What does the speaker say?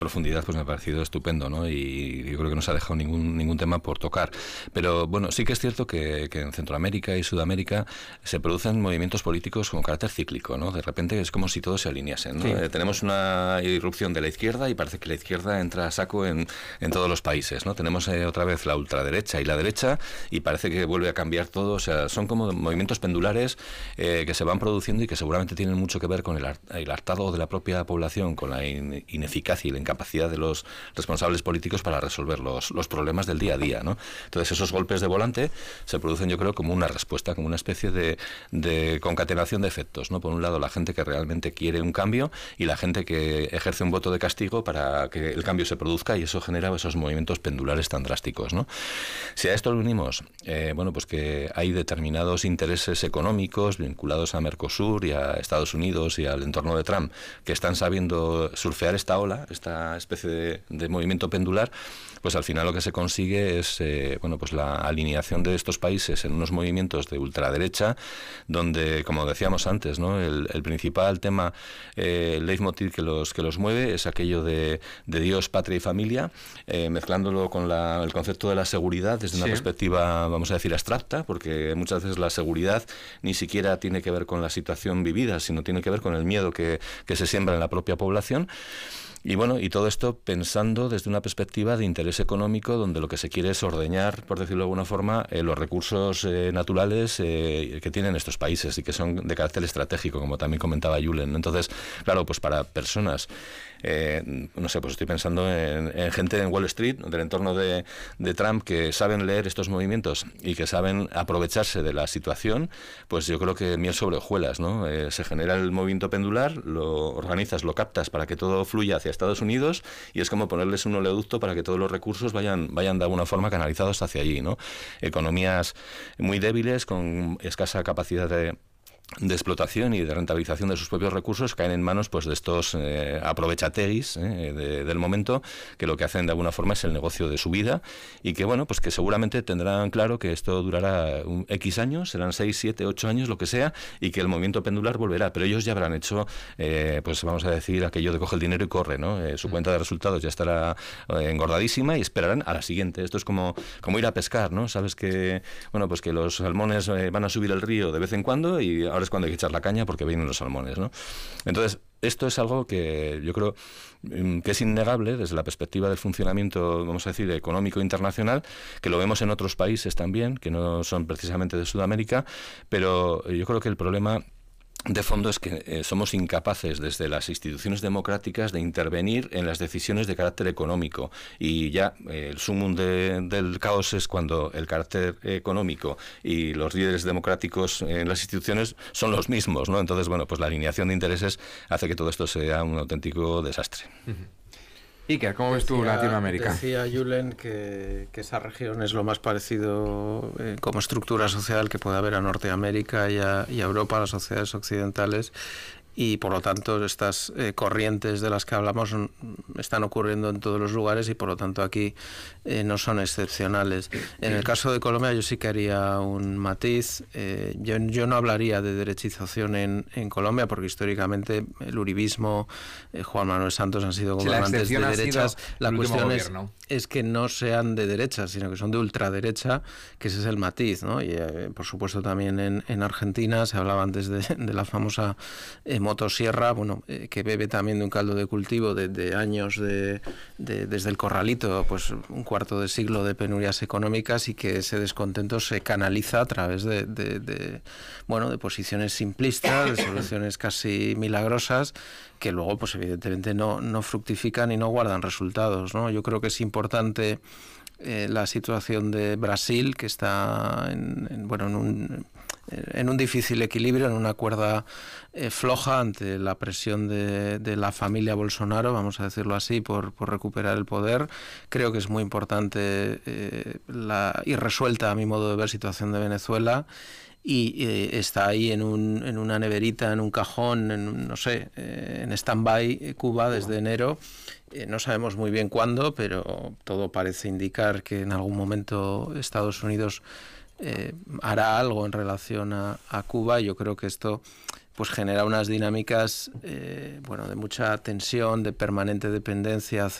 profundidad, pues me ha parecido estupendo, ¿no? Y yo creo que no se ha dejado ningún tema por tocar. Pero bueno, sí que es cierto que en Centroamérica y Sudamérica se producen movimientos políticos con carácter cíclico, ¿no? De repente es como si todos se alineasen, ¿no? Sí. Tenemos una irrupción de la izquierda y parece que la izquierda entra a saco en todos los países, ¿no? Tenemos otra vez la ultraderecha y la derecha y parece que vuelve a cambiar todo. O sea, son como movimientos pendulares que se van produciendo y que seguramente tienen mucho que ver con el hartazgo de la propia población, con la ineficacia y la incapacidad de los responsables políticos para resolver los problemas del día a día, ¿no? Entonces esos golpes de volante se producen, yo creo, como una respuesta, como una especie de concatenación de efectos, ¿no? Por un lado la gente que realmente quiere un cambio y la gente que ejerce un voto de castigo para que el cambio se produzca, y eso genera esos movimientos pendulares tan drásticos, ¿no? Si a esto le unimos, bueno, pues que hay determinados intereses económicos vinculados a Mercosur y a Estados Unidos y al entorno de Trump que están sabiendo surfear esta ola, esta especie de movimiento pendular, pues al final lo que se consigue es bueno, pues la alineación de estos países en unos movimientos de ultraderecha, donde, como decíamos antes, ¿no? El principal tema, el leitmotiv que los mueve es aquello de Dios, patria y familia, mezclándolo con el concepto de la seguridad desde una perspectiva, vamos a decir, abstracta, porque muchas veces la seguridad ni siquiera tiene que ver con la situación vivida, sino tiene que ver con el miedo que se siembra en la propia población. Y bueno, y todo esto pensando desde una perspectiva de interés económico, donde lo que se quiere es ordeñar, por decirlo de alguna forma, los recursos naturales que tienen estos países y que son de carácter estratégico, como también comentaba Julen. Entonces, claro, pues para personas, no sé, pues estoy pensando en gente en Wall Street, del entorno de Trump, que saben leer estos movimientos y que saben aprovecharse de la situación, pues yo creo que miel sobre hojuelas, ¿no? Se genera el movimiento pendular, lo organizas, lo captas para que todo fluya hacia Estados Unidos, y es como ponerles un oleoducto para que todos los recursos vayan de alguna forma canalizados hacia allí, ¿no? Economías muy débiles, con escasa capacidad de explotación y de rentabilización de sus propios recursos, caen en manos pues de estos aprovechateguis del momento, que lo que hacen de alguna forma es el negocio de su vida, y que bueno, pues que seguramente tendrán claro que esto durará X años, serán 6, 7, 8 años, lo que sea, y que el movimiento pendular volverá, pero ellos ya habrán hecho pues vamos a decir aquello de coge el dinero y corre, ¿no? Su cuenta de resultados ya estará engordadísima y esperarán a la siguiente. Esto es como ir a pescar, ¿no? Sabes que bueno, pues que los salmones van a subir el río de vez en cuando, y ahora es cuando hay que echar la caña porque vienen los salmones, ¿no? Entonces, esto es algo que yo creo que es innegable desde la perspectiva del funcionamiento, vamos a decir, económico internacional, que lo vemos en otros países también, que no son precisamente de Sudamérica, pero yo creo que el problema de fondo es que somos incapaces desde las instituciones democráticas de intervenir en las decisiones de carácter económico, y ya el sumum del caos es cuando el carácter económico y los líderes democráticos en las instituciones son los mismos, ¿no? Entonces, bueno, pues la alineación de intereses hace que todo esto sea un auténtico desastre. Iker, ¿cómo ves tú Latinoamérica? Decía Julen que esa región es lo más parecido como estructura social que puede haber a Norteamérica y a Europa, a las sociedades occidentales, y por lo tanto estas corrientes de las que hablamos están ocurriendo en todos los lugares, y por lo tanto aquí no son excepcionales. En el caso de Colombia yo sí que haría un matiz. Yo no hablaría de derechización en Colombia, porque históricamente el uribismo, Juan Manuel Santos han sido gobernantes de derechas. La cuestión es que no sean de derecha, sino que son de ultraderecha, que ese es el matiz, ¿no? Y por supuesto también en Argentina se hablaba antes de la famosa motosierra, bueno, que bebe también de un caldo de cultivo de años desde el corralito, pues un cuarto de siglo de penurias económicas, y que ese descontento se canaliza a través de posiciones simplistas, de soluciones casi milagrosas, que luego pues evidentemente no fructifican y no guardan resultados, ¿no? Yo creo que es importante la situación de Brasil, que está en un difícil equilibrio, en una cuerda floja ante la presión de la familia Bolsonaro, vamos a decirlo así, por recuperar el poder. Creo que es muy importante la irresuelta, a mi modo de ver, situación de Venezuela, y está ahí en una neverita, en un cajón, en stand-by Cuba desde enero. No sabemos muy bien cuándo, pero todo parece indicar que en algún momento Estados Unidos hará algo en relación a Cuba. Yo creo que esto pues genera unas dinámicas bueno, de mucha tensión, de permanente dependencia